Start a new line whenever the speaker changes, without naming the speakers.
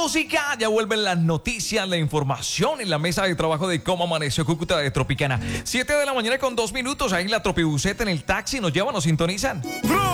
música, ya vuelven las noticias, la información en la mesa de trabajo de cómo amaneció Cúcuta de Tropicana. 7 de la mañana con 2 minutos, ahí la Tropibuseta en el taxi, nos llevan, nos sintonizan.